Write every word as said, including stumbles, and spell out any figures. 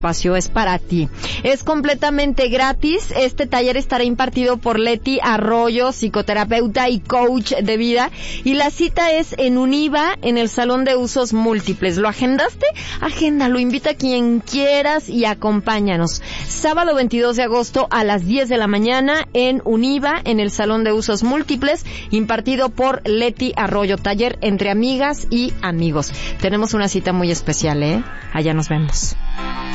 espacio es para ti. Es completamente gratis. Este taller estará impartido por Leti Arroyo, psicoterapeuta y coach de vida, y la cita es en UNIVA, en el Salón de Usos Múltiples. ¿Lo agendaste? Agéndalo, invita a quien quieras y acompáñanos. Sábado veintidós de agosto a las diez de la mañana en UNIVA, en el Salón de Usos Múltiples, impartido por Leti Arroyo. Taller entre amigas y amigos. Tenemos una cita muy especial, ¿eh? Allá nos vemos.